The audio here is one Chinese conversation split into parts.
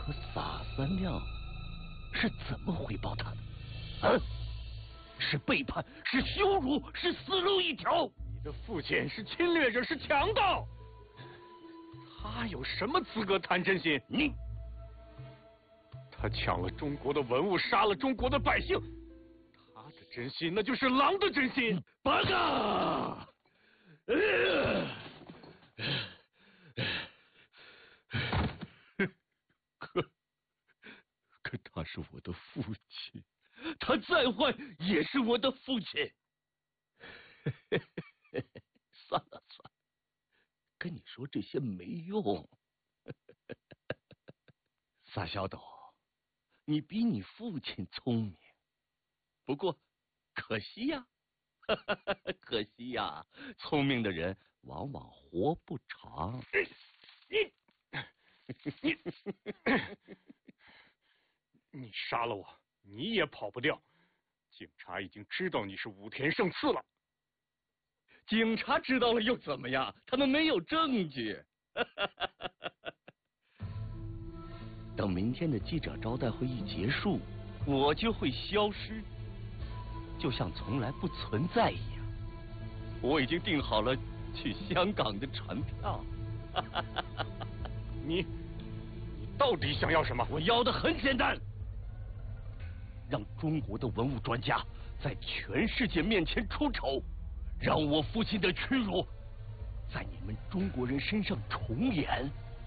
可洒三娘是怎么回报他的？啊？是背叛，是羞辱，是死路一条。 你的父亲是侵略者，是强盗，他有什么资格谈真心？他抢了中国的文物，杀了中国的百姓，他的真心那就是狼的真心。 八嘎！可他是我的父亲，他再坏也是我的父亲。算了，跟你说这些没用。撒小斗，你比你父亲聪明，不过可惜呀，可惜呀，聪明的人往往活不长。 你杀了我，你也跑不掉。警察已经知道你是武田胜次了。 警察知道了又怎么样？他们没有证据。等明天的记者招待会一结束，我就会消失，就像从来不存在一样。我已经订好了去香港的船票。 你到底想要什么？ 我要的很简单，让中国的文物专家在全世界面前出丑，让我父亲的屈辱在你们中国人身上重演。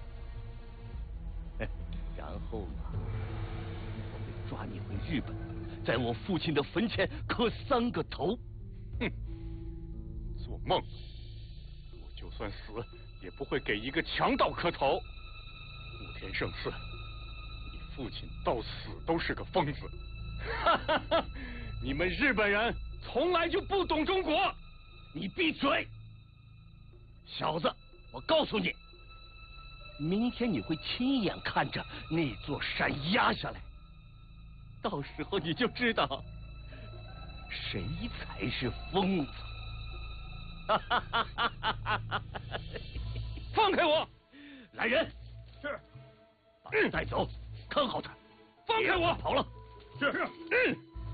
然后嘛，我会抓你回日本，在我父亲的坟前磕3个头。 哼，做梦！我就算死，也不会给一个强盗磕头。武田胜次，你父亲到死都是个疯子。哈哈哈！你们日本人从来就不懂中国。 你闭嘴，小子！我告诉你，明天你会亲眼看着那座山压下来，到时候你就知道谁才是疯子。哈哈哈哈哈哈！ 放开我！ 来人！ 是。 把他带走，看好他。 放开我！ 跑了。 是。